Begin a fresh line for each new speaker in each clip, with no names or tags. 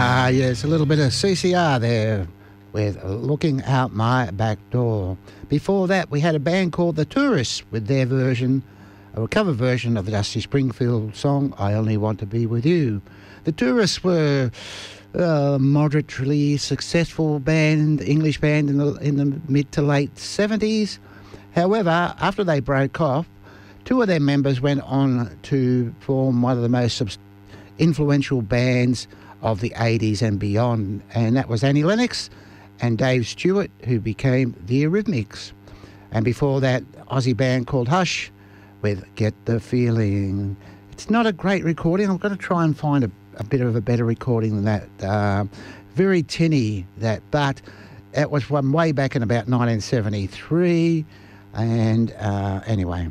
Yes, a little bit of CCR there with Looking Out My Back Door. Before that, we had a band called The Tourists with their version, a cover version of the Dusty Springfield song, I Only Want to Be With You. The Tourists were a moderately successful band, English band in the mid to late 70s. However, after they broke off, two of their members went on to form one of the most influential bands of the 80s and beyond, and that was Annie Lennox and Dave Stewart, who became the Eurythmics. And before that, Aussie band called Hush with Get the Feeling. It's not a great recording. I'm going to try and find a bit of a better recording than that. Very tinny, but it was from way back in about 1973. And anyway,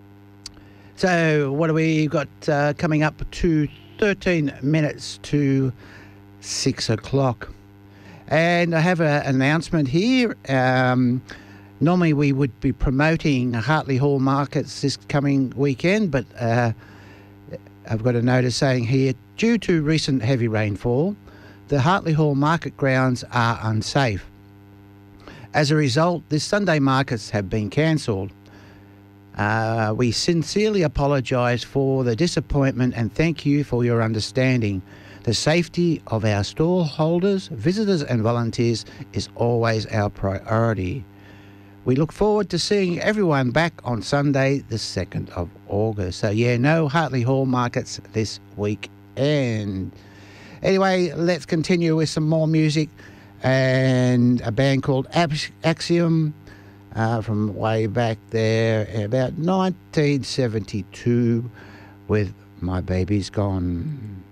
so what do we got coming up to 13 minutes to 6 o'clock. And I have an announcement here. Normally we would be promoting Hartley Hall markets this coming weekend, but I've got a notice saying here, due to recent heavy rainfall, the Hartley Hall market grounds are unsafe. As a result, this Sunday markets have been cancelled. We sincerely apologise for the disappointment and thank you for your understanding. The safety of our store holders, visitors and volunteers is always our priority. We look forward to seeing everyone back on Sunday, the 2nd of August. So, no Hartley Hall markets this weekend. Anyway, let's continue with some more music and a band called Axiom. From way back there, about 1972, with My Baby's Gone.